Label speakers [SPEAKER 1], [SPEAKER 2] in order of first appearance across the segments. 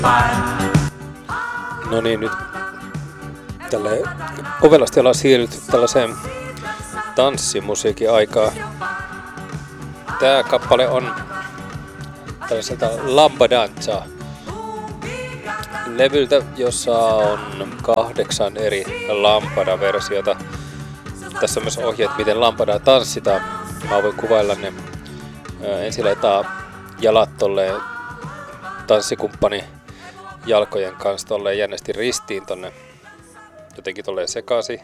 [SPEAKER 1] No niin, nyt tälle ovelasti ollaan siirrytty tällaiseen tanssimusiikin aikaan. Tää kappale on tällaiselta Lambadanza levyltä, jossa on 8 eri Lambada-versiota. Tässä on myös ohjeet, miten Lambadaa tanssitaan. Mä voin kuvailla ne. Ensin laittaa jalat tolleen tanssikumppani jalkojen kanssa tolleen jännästi ristiin tonne, jotenkin tolleen sekaisin.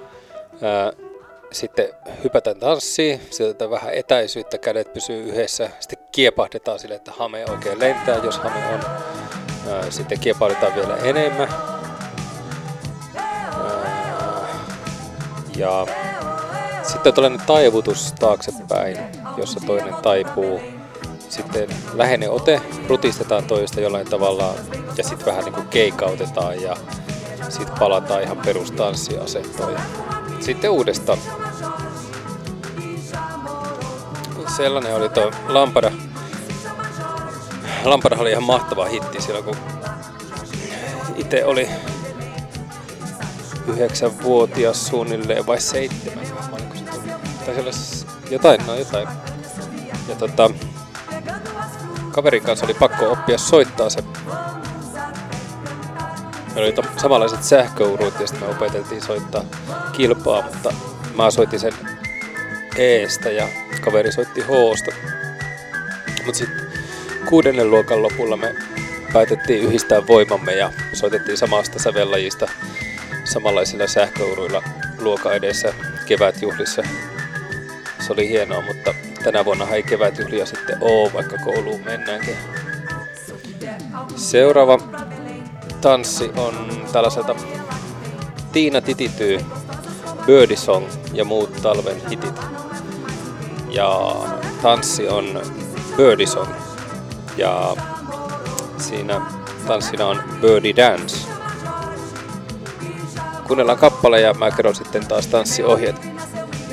[SPEAKER 1] Sitten hypätään tanssiin, sieltä vähän etäisyyttä, kädet pysyy yhdessä. Sitten kiepahdetaan sille, että hame oikein lentää, jos hame on. Sitten kiepahdetaan vielä enemmän. Ja sitten on tällainen taivutus taaksepäin, jossa toinen taipuu. Sitten läheinen ote, rutistetaan toista jollain tavalla ja sitten vähän niin kuin keikautetaan ja sitten palataan ihan perustanssiasentoon. Sitten uudestaan. Sellainen oli tuo Lambada. Lambada oli ihan mahtava hitti silloin, kun itse oli 9-vuotias suunnilleen vai 7. Tai jotain. Ja kaverin kanssa oli pakko oppia soittaa se. Meillä oli samanlaiset sähköurut ja sitten me opeteltiin soittaa kilpaa, mutta mä soitin sen E:stä ja kaveri soitti H:sta. Mutta sitten 6. luokan lopulla me päätettiin yhdistää voimamme ja soitettiin samasta sävellajista samanlaisilla sähköuruilla luokan edessä kevätjuhlissa. Se oli hienoa, mutta tänä vuonna ei kevätjuhlia sitten ole, vaikka kouluun mennäänkin. Seuraava tanssi on tällaiselta Tiina Titityy, Birdie Song ja muut talven hitit. Ja tanssi on Birdie Song ja siinä tanssina on Birdie Dance. Kuunnellaan kappale ja mä kerron sitten taas tanssiohjeet.